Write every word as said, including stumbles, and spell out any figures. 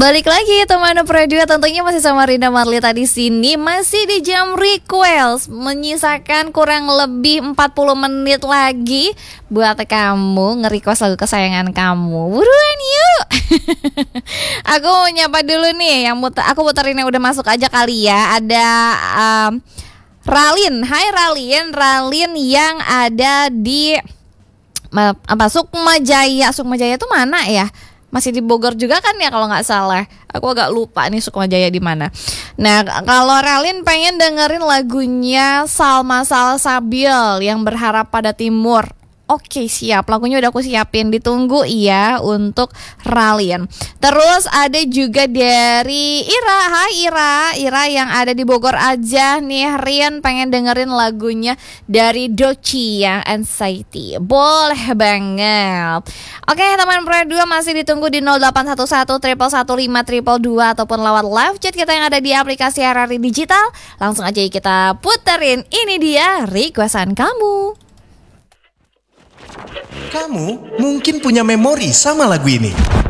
Balik lagi teman Produa, tentunya masih sama Rina Marlita di sini, masih di jam request, menyisakan kurang lebih empat puluh menit lagi buat kamu nge-request lagu kesayangan kamu. Buruan yuk. Aku mau nyapa dulu nih, yang muter, aku puterin yang udah masuk aja kali ya. Ada um, Ralin, hai Ralin, Ralin yang ada di apa Sukma Jaya. Sukma Jaya tuh mana ya? Masih di Bogor juga kan ya kalau nggak salah. Aku agak lupa nih Sukma Jaya di mana. Nah, kalau Ralin pengen dengerin lagunya Salma Salsabil yang Berharap Pada Timur. Oke, siap, lagunya udah aku siapin, ditunggu ya untuk Ralin. Terus ada juga dari Ira, hai Ira, Ira yang ada di Bogor aja nih. Rian pengen dengerin lagunya dari Doci yang Anxiety. Boleh banget. Oke, teman Produa masih ditunggu di nol delapan satu satu satu satu lima dua dua ataupun lewat live chat kita yang ada di aplikasi R R I Digital. Langsung aja kita puterin, ini dia requestan kamu. Kamu mungkin punya memori sama lagu ini.